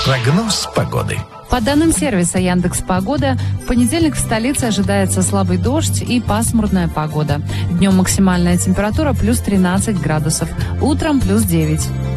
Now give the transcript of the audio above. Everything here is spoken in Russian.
Прогноз погоды. По данным сервиса Яндекс.Погода, в понедельник в столице ожидается слабый дождь и пасмурная погода. Днем максимальная температура плюс 13 градусов, утром плюс 9.